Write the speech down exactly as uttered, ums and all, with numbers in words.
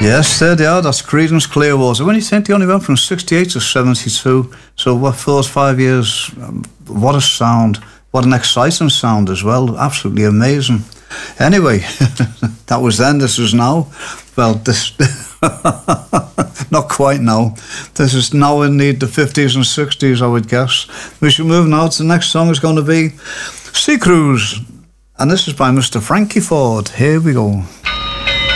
Yes, they are. That's Creedence Clearwater. When you think they only went from sixty-eight to seventy-two, so what, for those five years, um, what a sound, what an exciting sound as well. Absolutely amazing. Anyway, that was then, this is now. Well, this, not quite now. This is now in the, the fifties and sixties, I would guess. We should move now to the next song is going to be Sea Cruise. And this is by Mister Frankie Ford. Here we go.